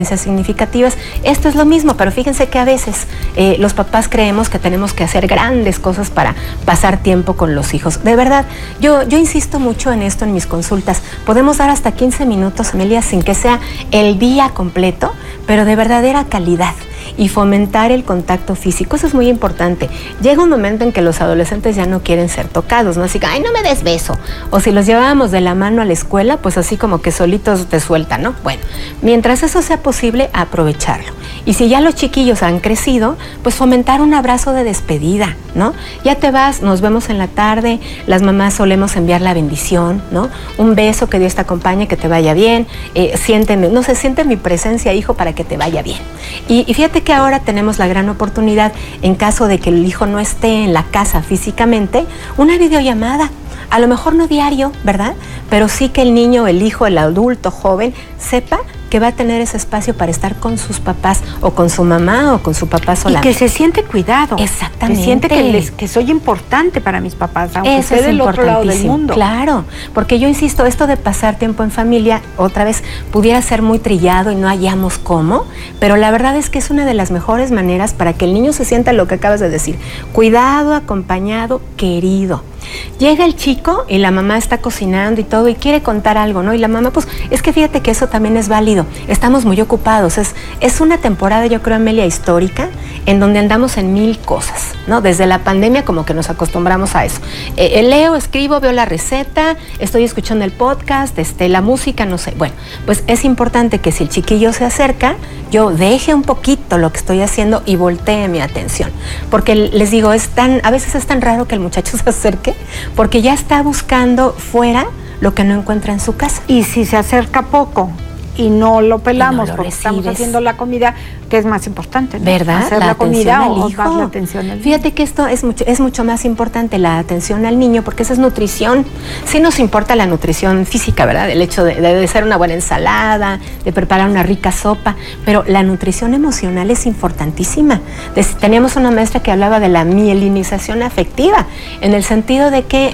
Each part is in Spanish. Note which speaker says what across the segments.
Speaker 1: significativas. Esto es lo mismo, pero fíjense que a veces los papás creemos que tenemos que hacer grandes cosas para pasar tiempo con los hijos. De verdad, yo insisto mucho en esto en mis consultas. Podemos dar hasta 15 minutos, Amelia, sin que sea el día completo, pero de verdadera calidad. Y fomentar el contacto físico, eso es muy importante. Llega un momento en que los adolescentes ya no quieren ser tocados, ¿no? Así que, ay, no me des beso. O si los llevábamos de la mano a la escuela, pues así como que solitos te sueltan, ¿no? Bueno, mientras eso sea posible, aprovecharlo. Y si ya los chiquillos han crecido, pues fomentar un abrazo de despedida, ¿no? Ya te vas, nos vemos en la tarde, las mamás solemos enviar la bendición, ¿no? Un beso, que Dios te acompañe, que te vaya bien, siente mi presencia, hijo, para que te vaya bien. Y fíjate que ahora tenemos la gran oportunidad, en caso de que el hijo no esté en la casa físicamente, una videollamada. A lo mejor no diario, ¿verdad? Pero sí que el niño, el hijo, el adulto joven sepa que va a tener ese espacio para estar con sus papás o con su mamá o con su papá solamente.
Speaker 2: Y que se siente cuidado.
Speaker 1: Exactamente.
Speaker 2: Que siente que soy importante para mis papás, aunque
Speaker 1: eso
Speaker 2: esté del otro lado del mundo.
Speaker 1: Claro, porque yo insisto, esto de pasar tiempo en familia, otra vez, pudiera ser muy trillado y no hallamos cómo, pero la verdad es que es una de las mejores maneras para que el niño se sienta lo que acabas de decir. Cuidado, acompañado, querido. Llega el chico y la mamá está cocinando y todo y quiere contar algo, ¿no? Y la mamá, pues, es que fíjate que eso también es válido. Estamos muy ocupados. Es una temporada, yo creo, Amelia, histórica, en donde andamos en 1000 cosas, ¿no? Desde la pandemia como que nos acostumbramos a eso. Leo, escribo, veo la receta, estoy escuchando el podcast, la música, no sé. Bueno, pues es importante que si el chiquillo se acerca, yo deje un poquito lo que estoy haciendo y voltee mi atención. Porque les digo, a veces es tan raro que el muchacho se acerque, porque ya está buscando fuera lo que no encuentra en su casa.
Speaker 2: Y si se acerca poco y no lo pelamos porque estamos haciendo la comida, que es más importante, ¿no?
Speaker 1: ¿Verdad?
Speaker 2: Hacer la comida o dar la atención al niño.
Speaker 1: Fíjate que esto es mucho más importante, la atención al niño, porque esa es nutrición. Sí nos importa la nutrición física, ¿verdad? El hecho de hacer una buena ensalada, de preparar una rica sopa, pero la nutrición emocional es importantísima. Teníamos una maestra que hablaba de la mielinización afectiva, en el sentido de que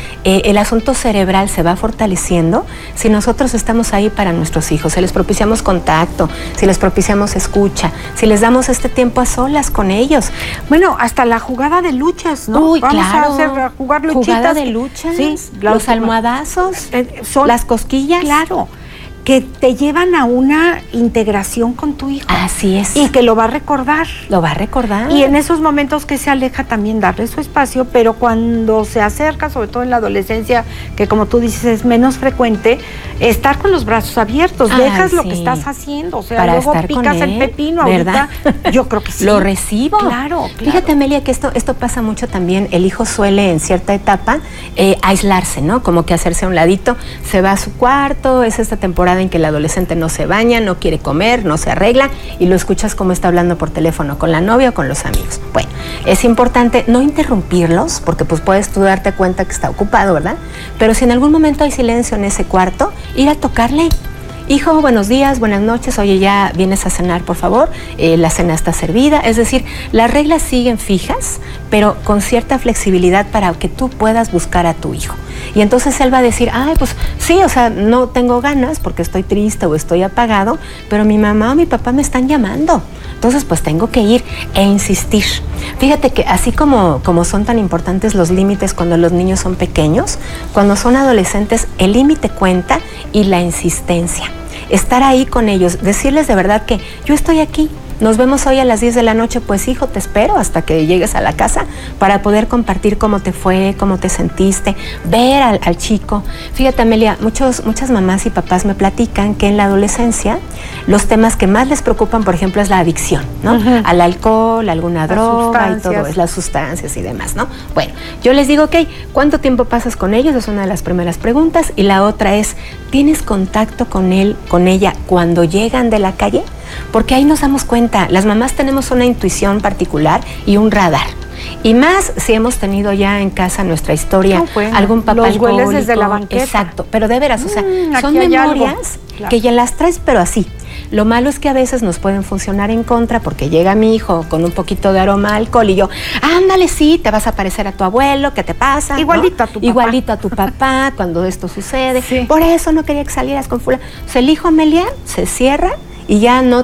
Speaker 1: el asunto cerebral se va fortaleciendo si nosotros estamos ahí para nuestros hijos, si les propiciamos contacto, si les propiciamos escucha, si les damos este tiempo a solas con ellos.
Speaker 2: Bueno, hasta la jugada de luchas, ¿no?
Speaker 1: Uy,
Speaker 2: vamos
Speaker 1: claro.
Speaker 2: a jugar luchitas.
Speaker 1: Jugada de luchas,
Speaker 2: sí,
Speaker 1: los almohadazos, las cosquillas.
Speaker 2: Claro, que te llevan a una integración con tu hijo.
Speaker 1: Así es.
Speaker 2: Y que lo va a recordar.
Speaker 1: Lo va a recordar.
Speaker 2: Y en esos momentos que se aleja también darle su espacio, pero cuando se acerca, sobre todo en la adolescencia, que como tú dices es menos frecuente, estar con los brazos abiertos. Dejas lo que estás haciendo. O sea,
Speaker 1: para
Speaker 2: luego
Speaker 1: estar
Speaker 2: picas
Speaker 1: con
Speaker 2: el pepino,
Speaker 1: ¿verdad?
Speaker 2: Ahorita, yo creo que sí.
Speaker 1: Lo recibo.
Speaker 2: Claro.
Speaker 1: Fíjate, Amelia, que esto pasa mucho también. El hijo suele en cierta etapa aislarse, ¿no? Como que hacerse a un ladito, se va a su cuarto, es esta temporada en que el adolescente no se baña, no quiere comer, no se arregla y lo escuchas como está hablando por teléfono con la novia o con los amigos. Bueno, es importante no interrumpirlos porque pues puedes tú darte cuenta que está ocupado, ¿verdad? Pero si en algún momento hay silencio en ese cuarto, ir a tocarle. Hijo, buenos días, buenas noches, oye, ya vienes a cenar, por favor, la cena está servida. Es decir, las reglas siguen fijas, pero con cierta flexibilidad para que tú puedas buscar a tu hijo. Y entonces él va a decir, ay, pues sí, o sea, no tengo ganas porque estoy triste o estoy apagado, pero mi mamá o mi papá me están llamando. Entonces, pues tengo que ir e insistir. Fíjate que así como son tan importantes los límites cuando los niños son pequeños, cuando son adolescentes, el límite cuenta y la insistencia. Estar ahí con ellos, decirles de verdad que yo estoy aquí. Nos vemos hoy a las 10 de la noche, pues hijo, te espero hasta que llegues a la casa para poder compartir cómo te fue, cómo te sentiste, ver al chico. Fíjate, Amelia, muchas mamás y papás me platican que en la adolescencia los temas que más les preocupan, por ejemplo, es la adicción, ¿no? Al alcohol, alguna droga y todo, es las sustancias y demás, ¿no? Bueno, yo les digo, ok, ¿cuánto tiempo pasas con ellos? Es una de las primeras preguntas. Y la otra es, ¿tienes contacto con él, con ella cuando llegan de la calle? Porque ahí nos damos cuenta, las mamás tenemos una intuición particular y un radar. Y más si hemos tenido ya en casa nuestra historia, algún papá alcohólico.
Speaker 2: Los hueles desde la banqueta.
Speaker 1: Exacto, pero de veras, o sea, son memorias que ya las traes, pero así. Lo malo es que a veces nos pueden funcionar en contra porque llega mi hijo con un poquito de aroma a alcohol y yo, ándale, sí, te vas a parecer a tu abuelo, ¿qué te pasa?
Speaker 2: Igualito, ¿no? A tu papá.
Speaker 1: Igualito a tu papá cuando esto sucede.
Speaker 2: Sí.
Speaker 1: Por eso no quería que salieras con fulano. O sea, el hijo, Amelia, se cierra y ya no